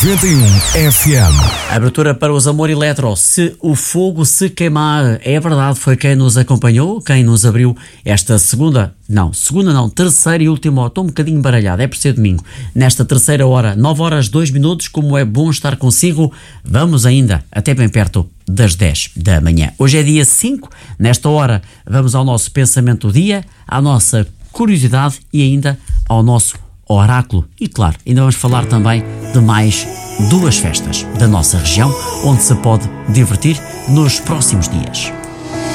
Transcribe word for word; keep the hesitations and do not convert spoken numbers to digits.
noventa e um F M. Abertura para os Amor Eletro. Se o fogo se queimar. É verdade, foi quem nos acompanhou, quem nos abriu esta segunda, não, segunda não, terceira e última hora. Estou um bocadinho embaralhado, é por ser domingo. Nesta terceira hora, nove horas, dois minutos, como é bom estar consigo. Vamos ainda até bem perto das dez da manhã. Hoje é dia cinco, nesta hora vamos ao nosso pensamento do dia, à nossa curiosidade e ainda ao nosso oráculo. E claro, ainda vamos falar também de mais duas festas da nossa região, onde se pode divertir nos próximos dias.